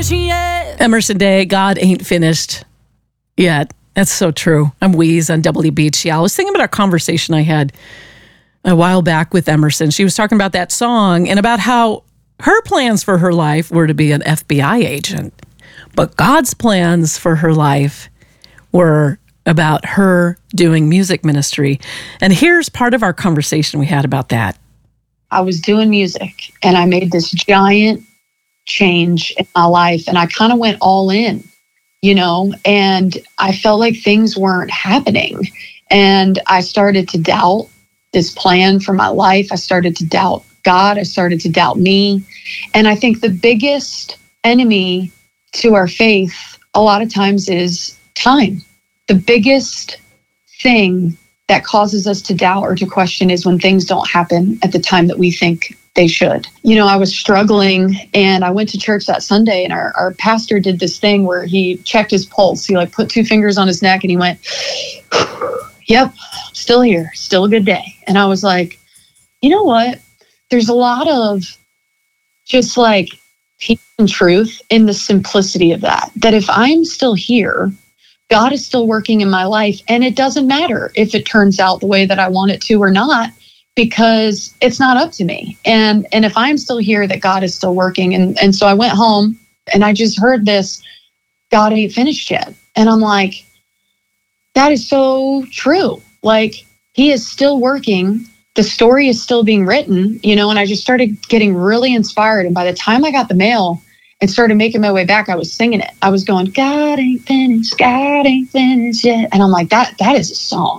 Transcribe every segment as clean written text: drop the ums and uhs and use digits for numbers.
finished yet. Emerson Day, God ain't finished yet. That's so true. I'm Wheeze on WBGL. I was thinking about our conversation I had a while back with Emerson. She was talking about that song and about how her plans for her life were to be an FBI agent. But God's plans for her life were about her doing music ministry. And here's part of our conversation we had about that. I was doing music and I made this giant change in my life and I kind of went all in, and I felt like things weren't happening. And I started to doubt this plan for my life. I started to doubt God. I started to doubt me. And I think the biggest enemy to our faith a lot of times is time. The biggest thing that causes us to doubt or to question is when things don't happen at the time that we think they should. I was struggling and I went to church that Sunday and our pastor did this thing where he checked his pulse. He put 2 fingers on his neck and he went, yep, still here, still a good day. And I was like, you know what? There's a lot of just peace and truth in the simplicity of that if I'm still here, God is still working in my life. And it doesn't matter if it turns out the way that I want it to or not, because it's not up to me. And if I'm still here, that God is still working. And so I went home and I just heard this, God ain't finished yet. And I'm like, that is so true. He is still working. The story is still being written, and I just started getting really inspired. And by the time I got the mail and started making my way back, I was singing it. I was going, God ain't finished yet. And I'm like, that is a song.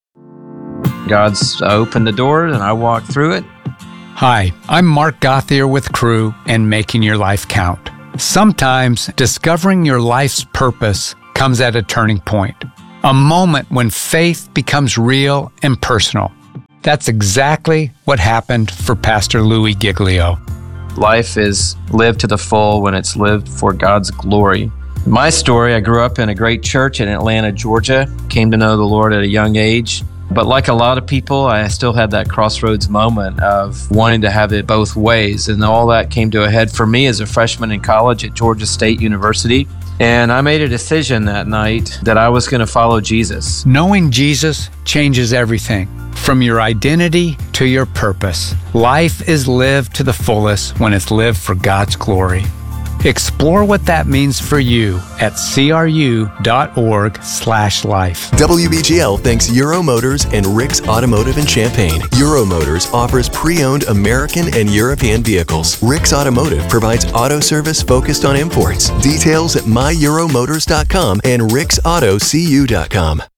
God's opened the door and I walked through it. Hi, I'm Mark Gothier with Crew and Making Your Life Count. Sometimes discovering your life's purpose comes at a turning point, a moment when faith becomes real and personal. That's exactly what happened for Pastor Louis Giglio. Life is lived to the full when it's lived for God's glory. My story, I grew up in a great church in Atlanta, Georgia, came to know the Lord at a young age. But like a lot of people, I still had that crossroads moment of wanting to have it both ways. And all that came to a head for me as a freshman in college at Georgia State University. And I made a decision that night that I was going to follow Jesus. Knowing Jesus changes everything, from your identity to your purpose. Life is lived to the fullest when it's lived for God's glory. Explore what that means for you at cru.org/life. WBGL thanks Euro Motors and Rick's Automotive in Champaign. Euro Motors offers pre-owned American and European vehicles. Rick's Automotive provides auto service focused on imports. Details at myeuromotors.com and ricksautocu.com.